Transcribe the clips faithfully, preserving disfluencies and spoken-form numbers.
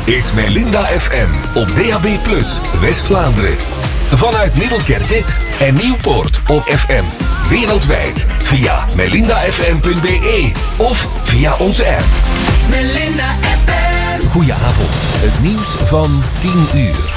is Melinda F M op D A B plus, West-Vlaanderen. Vanuit Middelkerke en Nieuwpoort op F M. Wereldwijd via melinda f m punt b e of via onze app. Melinda F M. Goedenavond, het nieuws van tien uur.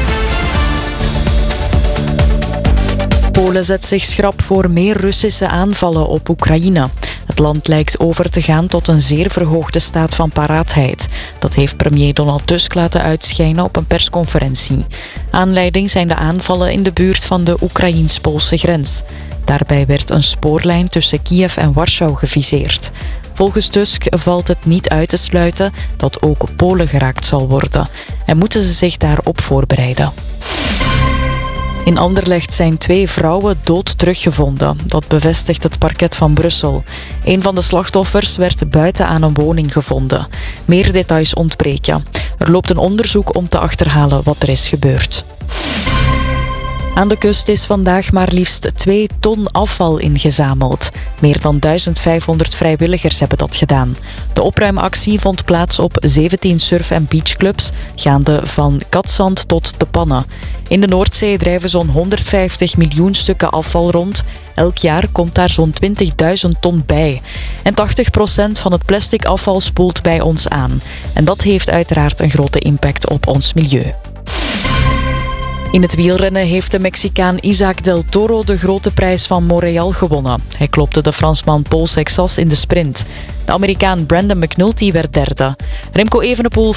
Polen zet zich schrap voor meer Russische aanvallen op Oekraïne. Het land lijkt over te gaan tot een zeer verhoogde staat van paraatheid. Dat heeft premier Donald Tusk laten uitschijnen op een persconferentie. Aanleiding zijn de aanvallen in de buurt van de Oekraïens-Poolse grens. Daarbij werd een spoorlijn tussen Kiev en Warschau geviseerd. Volgens Tusk valt het niet uit te sluiten dat ook Polen geraakt zal worden. En moeten ze zich daarop voorbereiden. In Anderlecht zijn twee vrouwen dood teruggevonden. Dat bevestigt het parket van Brussel. Een van de slachtoffers werd buiten aan een woning gevonden. Meer details ontbreken. Er loopt een onderzoek om te achterhalen wat er is gebeurd. Aan de kust is vandaag maar liefst twee ton afval ingezameld. Meer dan duizend vijfhonderd vrijwilligers hebben dat gedaan. De opruimactie vond plaats op zeventien surf- en beachclubs, gaande van Katzand tot de Pannen. In de Noordzee drijven zo'n honderdvijftig miljoen stukken afval rond. Elk jaar komt daar zo'n twintigduizend ton bij. En tachtig procent van het plastic afval spoelt bij ons aan. En dat heeft uiteraard een grote impact op ons milieu. In het wielrennen heeft de Mexicaan Isaac del Toro de grote prijs van Montreal gewonnen. Hij klopte de Fransman Paul Sexas in de sprint. De Amerikaan Brandon McNulty werd derde. Remco Evenepoel